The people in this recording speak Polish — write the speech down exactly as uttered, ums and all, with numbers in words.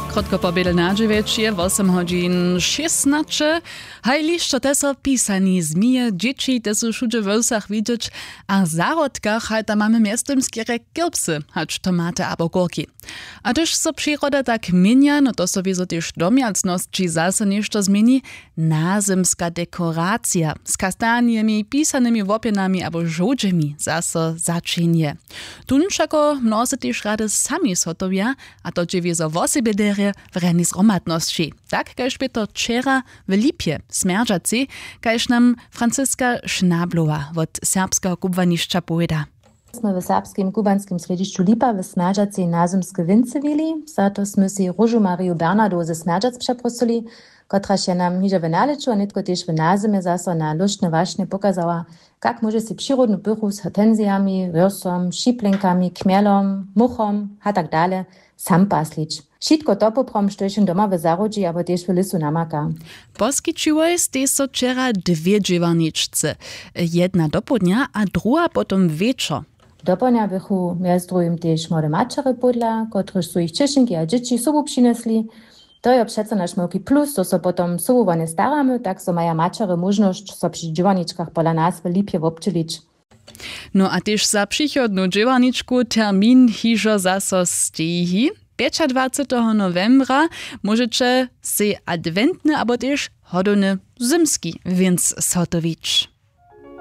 Krótko po biedelnadzie wieczie, osiem godzin szesnaście. Hajliszczo te so pisani zmije, dzieci te so wszędzie w łsach widzieć, a w zarodkach hajta mamy miastem skierek kirbsy, hać tomaty abo górki. A też so przyroda tak mienia, no to so wieso też domiacności zase nieszto zmieni, nazymska dekoracja z kastaniemi, pisanymi wopienami abo żółdzimi zase zaczynie. Tunczako mnozy też rady sami sotowia, a to dziewię so wosebie derie w reni zromadności. Tak, kajż by to wczera w Lipie smerdżacy, kajż nam Franciska Schnablowa od serbskiego kubwaniszcza pojeda. Sme w serbskim kubanskim središću Lipa w smerdžaci nazymskie wince wili, za to sme si Różu Mariu Bernardu ze smerdžac przeprosili, która się nam hižo w naleczu, a nitko też w nazymie zaso na luštne waśnie pokazała, jak może si przyrodnu pychu z hortenzjami, wyrsom, šiplinkami, kmielom, muchom, a tak dalej, sam paslić. Wszystko to poprom, što się doma w zarodzi, abo też w lisu namaka. Poskičiłoj ste so wczera dwie dziewarniczce. Jedna do południa, a druga potom wieczor. Do południa bychu między drugim też młode maczery podla, którzy su ich cieszynki a dzieci sobą przynesli. To je přece naš wielki plus, to so potom sobą nie staramy, tak so maja maczery możność so przy dziewarniczkach pola nas w Lipie obczylić. No a też za przychodną dziewarniczku termin hižo zaso stiehi. dwudziestego piątego novembra możecie se adwentny, abo też hodowny zimski więc sotowić.